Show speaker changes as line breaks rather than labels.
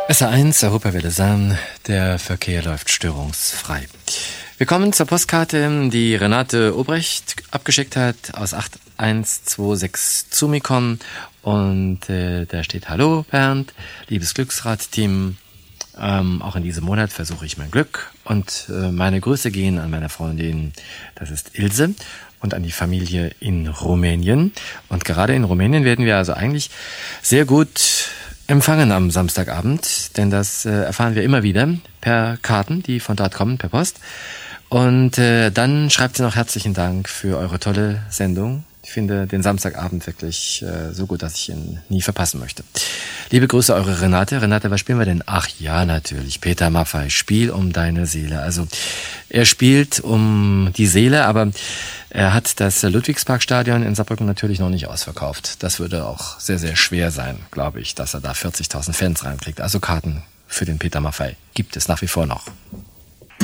SR1, Europawelle Sam, der Verkehr läuft störungsfrei. Wir kommen zur Postkarte, die Renate Obrecht abgeschickt hat aus 8126 Zumikon. Und da steht: Hallo Bernd, liebes Glücksrad-Team. Auch in diesem Monat versuche ich mein Glück. Und meine Grüße gehen an meine Freundin, das ist Ilse, und an die Familie in Rumänien. Und gerade in Rumänien werden wir also eigentlich sehr gut empfangen am Samstagabend, denn das erfahren wir immer wieder per Karten, die von dort kommen, per Post. Und dann schreibt sie noch: herzlichen Dank für eure tolle Sendung. Ich finde den Samstagabend wirklich so gut, dass ich ihn nie verpassen möchte. Liebe Grüße, eure Renate. Renate, was spielen wir denn? Ach ja, natürlich, Peter Maffay, Spiel um deine Seele. Also er spielt um die Seele, aber er hat das Ludwigsparkstadion in Saarbrücken natürlich noch nicht ausverkauft. Das würde auch sehr, sehr schwer sein, glaube ich, dass er da 40.000 Fans reinkriegt. Also Karten für den Peter Maffay gibt es nach wie vor noch.